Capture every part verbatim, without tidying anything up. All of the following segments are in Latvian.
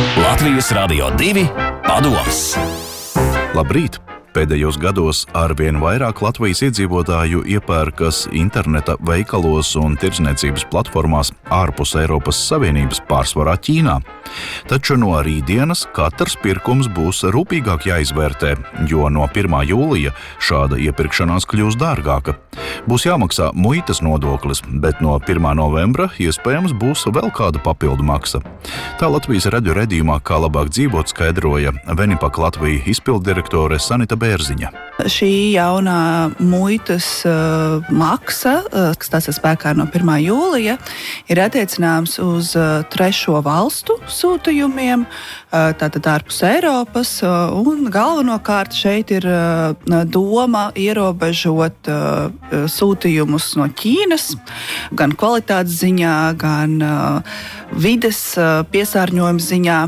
Latvijas Radio divi padoms. Labrīt! Pēdējos gados arvien vairāk Latvijas iedzīvotāju iepērkas interneta veikalos un tirdzniecības platformās ārpus Eiropas Savienības, pārsvarā Ķīnā. Taču no rītdienas katrs pirkums būs rūpīgāk jāizvērtē, jo no pirmā jūlija šāda iepirkšanās kļūs dārgāka. Būs jāmaksā muitas nodoklis, bet no pirmā novembra iespējams būs vēl kāda papildu maksa. Tā Latvijas radio raidījumā Kā labāk dzīvot skaidroja Venipak Latvija izpilddirektore Sanita Bērziņa. Šī jaunā muitas uh, maksa, uh, kas stāsies spēkā no pirmā jūlija, ir attiecināms uz uh, trešo valstu sūtījumiem, uh, tātad ārpus Eiropas, uh, un galvenokārt šeit ir uh, doma ierobežot uh, sūtījumus no Ķīnas, gan kvalitātes ziņā, gan uh, vides uh, piesārņojuma ziņā.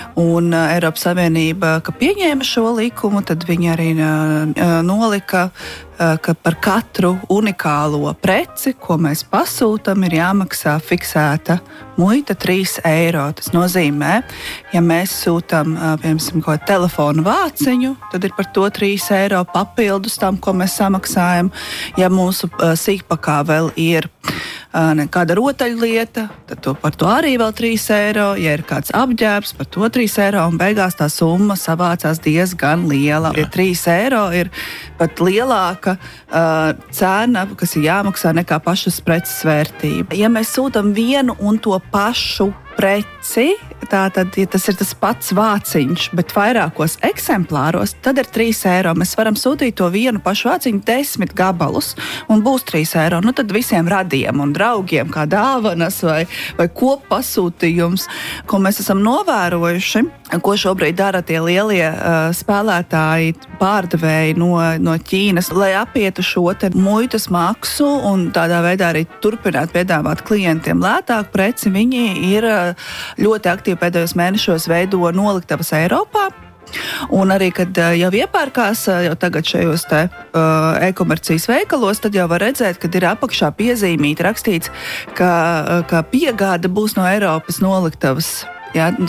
Un uh, Eiropas Savienība, ka pieņēma šo likumu, tad viņi arī uh, nolika, uh, ka par katru unikālo preci, ko mēs pasūtam, ir jāmaksā fiksēta muita trīs eiro. Tas nozīmē, ja mēs sūtam, uh, piemēram, kaut telefonu vāciņu, tad ir par to trīs eiro papildus tam, ko mēs samaksājam. Ja mūsu uh, sīkpakā vēl ir uh, kāda rotaļlieta, tad to, par to arī vēl trīs eiro. Ja ir kāds apģērbs, par to trīs eiro, un beigās tā summa savācās diezgan liela. Ja trīs eiro ir pat lielāka uh, cena, kas ir jāmaksā nekā pašas preces vērtība. Ja mēs sūtam vienu un to pašu preci, tātad, ja tas ir tas pats vāciņš, bet vairākos eksemplāros, tad ir trīs eiro. Mēs varam sūtīt to vienu pašu vāciņu desmit gabalus, un būs trīs eiro. Nu, tad visiem radiem un draugiem kā dāvanas vai, vai koppasūtījums, ko mēs esam novērojuši, ko šobrīd dara tie lielie uh, spēlētāji, pārdevēji no, no Ķīnas, lai apietu šo te muitas maksu un tādā veidā arī turpināt piedāvāt klientiem lētāku preci. Viņi ir uh, ļoti aktīvi pēdējos mēnešos veido noliktavas Eiropā. Un arī, kad jau iepērkās jau tagad šajos te uh, e-komercijas veikalos, tad jau var redzēt, kad ir apakšā piezīmīti rakstīts, ka, ka piegāde būs no Eiropas noliktavas. Jā,